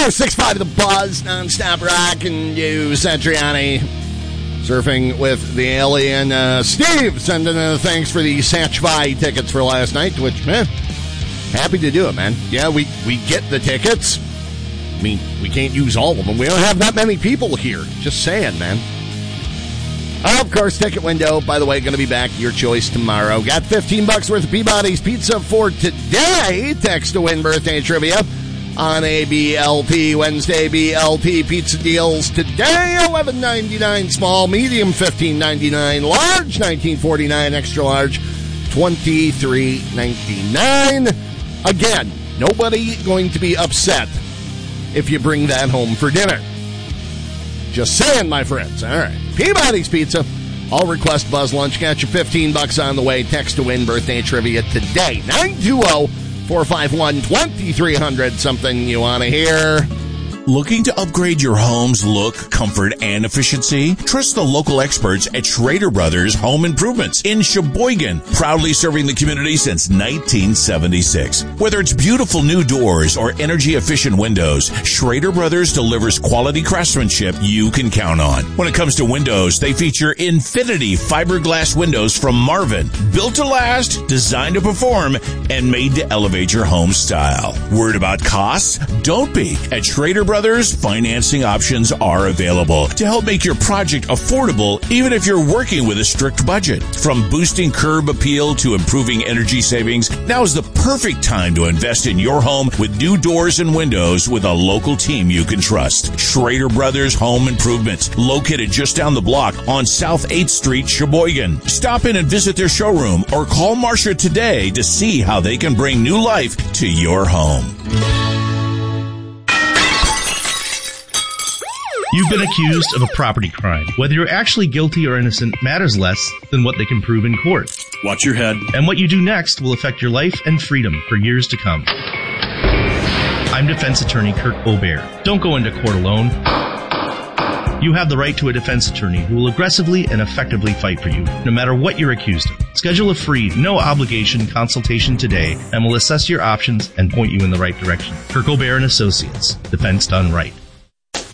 106.5 The Buzz, non-stop rock, and you, Satriani, surfing with the alien. Steve sending thanks for the Satchvi tickets for last night, which, happy to do it, man. Yeah, we get the tickets. I mean, we can't use all of them. We don't have that many people here. Just saying, man. Of course, ticket window, by the way, going to be back. Your choice tomorrow. Got $15 worth of Peabody's Pizza for today. Text to win birthday trivia on a BLT Wednesday. BLT pizza deals today. $11.99 small, medium $15.99, large $19.49, extra large $23.99. Again, nobody going to be upset if you bring that home for dinner. Just saying, my friends. All right. Peabody's Pizza. All request Buzz Lunch. Got you $15 on the way. Text to win birthday trivia today. 920-451-2300. Something you want to hear. Looking to upgrade your home's look, comfort, and efficiency? Trust the local experts at Schrader Brothers Home Improvements in Sheboygan, proudly serving the community since 1976. Whether it's beautiful new doors or energy-efficient windows, Schrader Brothers delivers quality craftsmanship you can count on. When it comes to windows, they feature Infinity fiberglass windows from Marvin, built to last, designed to perform, and made to elevate your home style. Worried about costs? Don't be. At Schrader Brothers, financing options are available to help make your project affordable, even if you're working with a strict budget. From boosting curb appeal to improving energy savings, now is the perfect time to invest in your home with new doors and windows with a local team you can trust. Schrader Brothers Home Improvements, located just down the block on South 8th Street, Sheboygan. Stop in and visit their showroom or call Marcia today to see how they can bring new life to your home. You've been accused of a property crime. Whether you're actually guilty or innocent matters less than what they can prove in court. Watch your head. And what you do next will affect your life and freedom for years to come. I'm defense attorney Kirk Aubert. Don't go into court alone. You have the right to a defense attorney who will aggressively and effectively fight for you, no matter what you're accused of. Schedule a free, no-obligation consultation today, and we'll assess your options and point you in the right direction. Kirk Aubert & Associates. Defense done right.